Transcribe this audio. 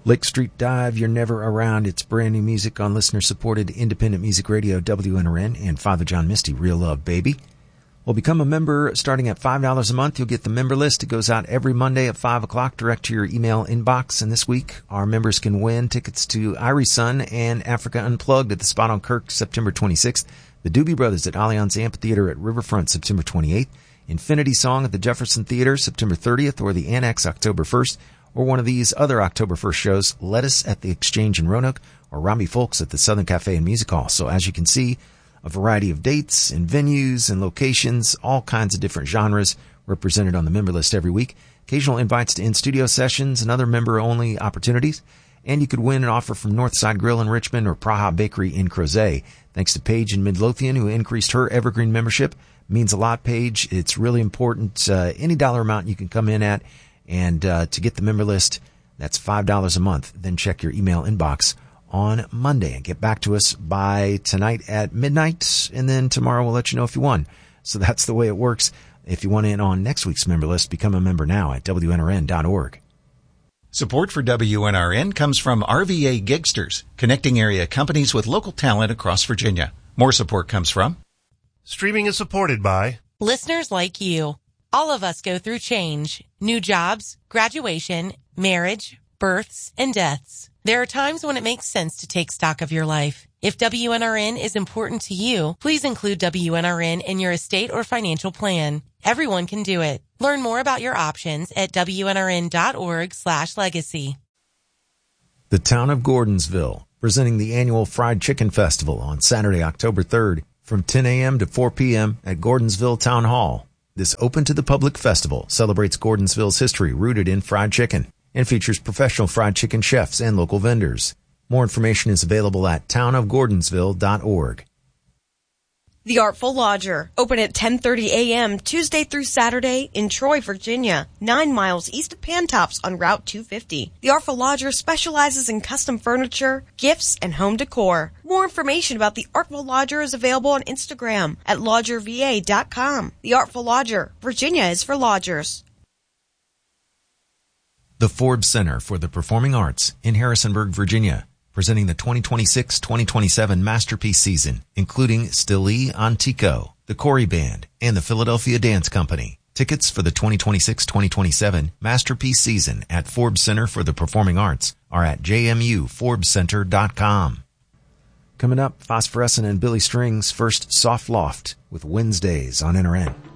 Lake Street Dive, You're Never Around. It's brand new music on listener-supported independent music radio, WNRN, and Father John Misty, Real Love, Baby. Well, become a member starting at $5 a month. You'll get the member list. It goes out every Monday at 5 o'clock direct to your email inbox. And this week, our members can win tickets to Irie Sun and Africa Unplugged at the Spot on Kirk, September 26th. The Doobie Brothers at Allianz Amphitheater at Riverfront, September 28th. Infinity Song at the Jefferson Theater, September 30th, or the Annex, October 1st. Or one of these other October 1st shows, Lettuce at the Exchange in Roanoke, or Robbie Folks at the Southern Cafe and Music Hall. So as you can see, a variety of dates and venues and locations, all kinds of different genres represented on the member list every week. Occasional invites to in-studio sessions and other member-only opportunities. And you could win an offer from Northside Grill in Richmond or Praha Bakery in Crozet. Thanks to Paige in Midlothian, who increased her Evergreen membership. Means a lot, Paige. It's really important. Any dollar amount you can come in at. And to get the member list, that's $5 a month. Then check your email inbox on Monday and get back to us by tonight at midnight. And then tomorrow we'll let you know if you won. So that's the way it works. If you want in on next week's member list, become a member now at WNRN.org. Support for WNRN comes from RVA Gigsters, connecting area companies with local talent across Virginia. More support comes from... Streaming is supported by... listeners like you. All of us go through change, new jobs, graduation, marriage, births, and deaths. There are times when it makes sense to take stock of your life. If WNRN is important to you, please include WNRN in your estate or financial plan. Everyone can do it. Learn more about your options at WNRN.org/legacy. The town of Gordonsville, presenting the annual Fried Chicken Festival on Saturday, October 3rd, from 10 a.m. to 4 p.m. at Gordonsville Town Hall. This open-to-the-public festival celebrates Gordonsville's history rooted in fried chicken and features professional fried chicken chefs and local vendors. More information is available at townofgordonsville.org. The Artful Lodger, open at 10:30 a.m. Tuesday through Saturday in Troy, Virginia, 9 miles east of Pantops on Route 250. The Artful Lodger specializes in custom furniture, gifts, and home decor. More information about the Artful Lodger is available on Instagram at lodgerva.com. The Artful Lodger, Virginia is for lodgers. The Forbes Center for the Performing Arts in Harrisonburg, Virginia, presenting the 2026-2027 Masterpiece Season, including Stili Antico, the Corey Band, and the Philadelphia Dance Company. Tickets for the 2026-2027 Masterpiece Season at Forbes Center for the Performing Arts are at jmuforbescenter.com. Coming up, Phosphorescent and Billy Strings' first Soft Loft with Wednesdays on NRN.